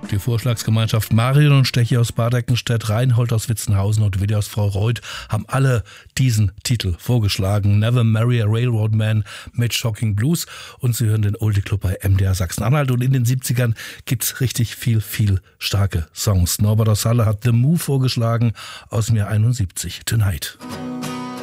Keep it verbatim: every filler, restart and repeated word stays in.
Die Vorschlagsgemeinschaft Marion und Stechi aus Bad Eckenstedt, Reinhold aus Witzenhausen und Willi aus Frau Reuth haben alle diesen Titel vorgeschlagen. Never Marry a Railroad Man mit Shocking Blues. Und Sie hören den Oldie Club bei M D R Sachsen-Anhalt. Und in den siebzigern gibt's richtig viel, viel starke Songs. Norbert aus Halle hat The Move vorgeschlagen aus dem Jahr einundsiebzig. Tonight.